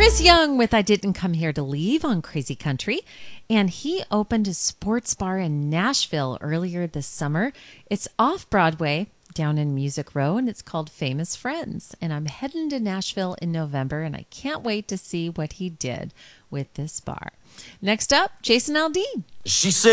Angus Young with I Didn't Come Here to Leave on Crazy Country. And he opened a sports bar in Nashville earlier this summer. It's off Broadway down in Music Row, and it's called Famous Friends. And I'm heading to Nashville in November, and I can't wait to see what he did with this bar. Next up, Jason Aldean. She said